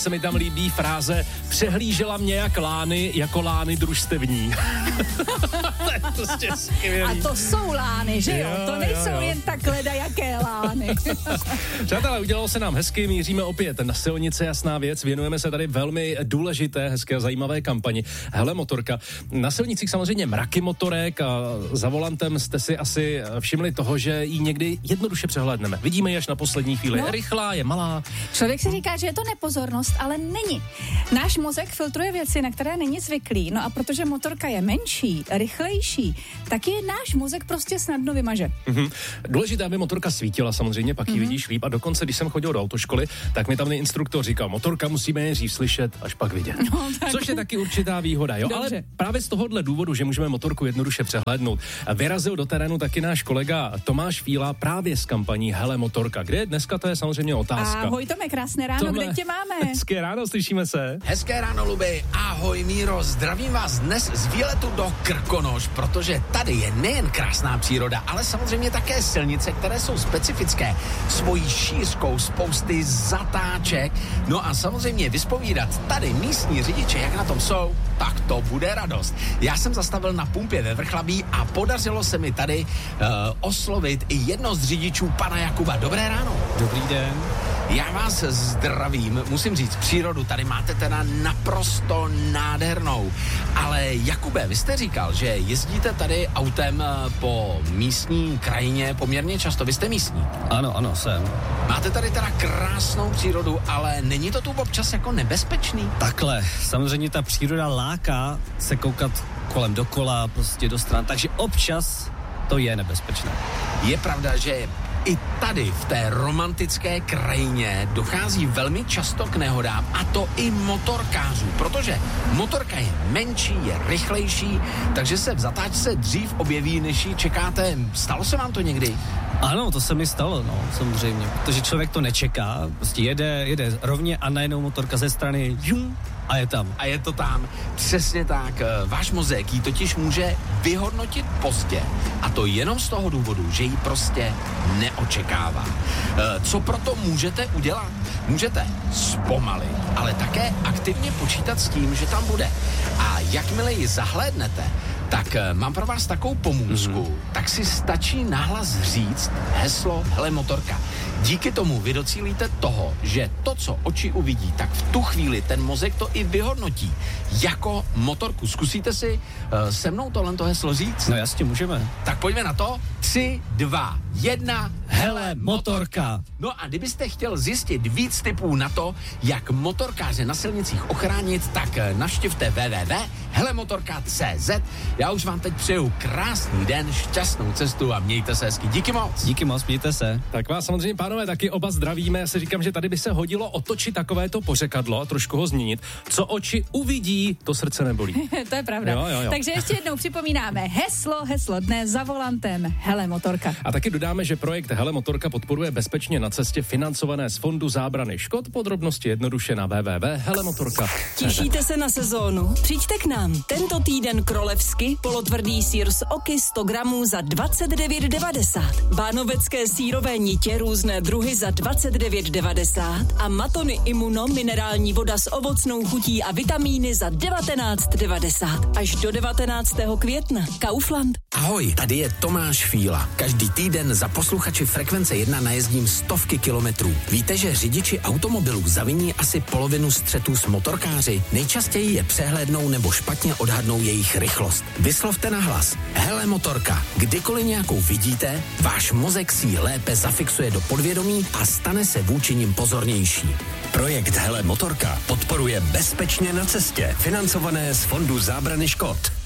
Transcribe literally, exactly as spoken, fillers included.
Se mi tam líbí fráze přehlížela mě jak lány, jako lány družstevní. To je prostě skvělý. A to jsou lány, že jo? jo to nejsou jo, jo. jen tak ledajaké lány. Přátelé, udělalo se nám hezky, míříme opět na silnice, jasná věc. Věnujeme se tady velmi důležité, hezké a zajímavé kampani. Hele motorka. Na silnicích samozřejmě mraky motorek a za volantem jste si asi všimli toho, že ji někdy jednoduše přehlédneme. Vidíme ji až na poslední chvíli. No. Je rychlá, je malá. Člověk si říká, že je to nepozornost, ale není. Náš mozek filtruje věci, na které není zvyklý. No a protože motorka je menší, rychlejší, tak je náš mozek prostě snadno vymaže. Mm-hmm. Důležité, aby motorka svítila, samozřejmě, pak ji mm-hmm. vidíš líp. A dokonce, když jsem chodil do autoškoly, tak mi tam ten instruktor říkal, motorka musíme nejdřív slyšet, až pak vidět. No, tak. Což je taky určitá výhoda, jo? Dobře. Ale právě z tohohle důvodu, že můžeme motorku jednoduše přehlédnout, vyrazil do terénu taky náš kolega Tomáš Fíla právě s kampaní Hele motorka. Kde je dneska, to je samozřejmě otázka. Ahoj Tome, krásné ráno, Tome, kde tě máme? Hezké ráno, slyšíme se. Hezké ráno, Luby. Ahoj, Míro. Zdravím vás dnes z výletu do Krkonoš, protože tady je nejen krásná příroda, ale samozřejmě také silnice, které jsou specifické svojí šířkou, spousty zatáček. No a samozřejmě vyspovídat tady místní řidiče, jak na tom jsou, tak to bude radost. Já jsem zastavil na pumpě ve Vrchlabí a podařilo se mi tady uh, oslovit i jedno z řidičů, pana Jakuba. Dobré ráno. Dobrý den. Já vás zdravím, musím říct, přírodu tady máte teda naprosto nádhernou. Ale Jakube, vy jste říkal, že jezdíte tady autem po místní krajině poměrně často. Vy jste místní? Ano, ano, jsem. Máte tady teda krásnou přírodu, ale není to tu občas jako nebezpečný? Takhle, samozřejmě ta příroda láká se koukat kolem dokola, prostě do stran, takže občas to je nebezpečné. Je pravda, že i tady v té romantické krajině dochází velmi často k nehodám, a to i motorkářů, protože motorka je menší, je rychlejší, takže se v zatáčce dřív objeví, než ji čekáte. Stalo se vám to někdy? Ano, to se mi stalo, no, samozřejmě, protože člověk to nečeká, prostě jede, jede rovně a najednou motorka ze strany, žum, a je tam. A je to tam. Přesně tak. Váš mozek ji totiž může vyhodnotit pozdě. A to jenom z toho důvodu, že ji prostě neočekává. Co proto můžete udělat? Můžete zpomalit, ale také aktivně počítat s tím, že tam bude. A jakmile ji zahlédnete, tak mám pro vás takovou pomůcku, mm-hmm. tak si stačí nahlas říct heslo Hele motorka. Díky tomu vy docílíte toho, že to, co oči uvidí, tak v tu chvíli ten mozek to i vyhodnotí jako motorku. Zkusíte si uh, se mnou tohle heslo říct? No jasně, můžeme. Tak pojďme na to. Tři, dva, jedna, Hele motorka. No a kdybyste chtěl zjistit víc tipů na to, jak motorkáře na silnicích ochránit, tak navštivte w w w tečka hele motorka tečka c z. Já už vám teď přeju krásný den, šťastnou cestu a mějte se hezky. Díky moc. Díky moc, mějte se. Tak vás samozřejmě, pánové, taky oba zdravíme. Já si říkám, že tady by se hodilo otočit takovéto pořekadlo a trošku ho změnit. Co oči uvidí, to srdce nebolí. To je pravda. Jo, jo, jo. Takže ještě jednou připomínáme heslo, heslo dne za volantem Hele motorka. A taky dodáme, že projekt Hele motorka podporuje bezpečně na cestě financované z Fondu zábrany škod. Podrobnosti jednoduše na w w w tečka hele motorka tečka c z. Těšíte se na sezónu? Přijďte k nám. Tento týden krolevsky polotvrdý sýr z oky sto gramů za dvacet devět devadesát. Bánovecké sýrové nitě různé druhy za dvacet devět devadesát a Matony Immuno minerální voda s ovocnou chutí a vitamíny za devatenáct devadesát. Až do devatenáctého května. Kaufland. Ahoj, tady je Tomáš Fíla. Každý týden za posluchači Frekvence jedna najezdím stovky kilometrů. Víte, že řidiči automobilů zaviní asi polovinu střetů s motorkáři? Nejčastěji je přehlédnou nebo špatně odhadnou jejich rychlost. Vyslovte nahlas Hele motorka. Kdykoliv nějakou vidíte, váš mozek si ji lépe zafixuje do podvědomí a stane se vůči nim pozornější. Projekt Hele motorka podporuje bezpečně na cestě, financované z Fondu zábrany škod.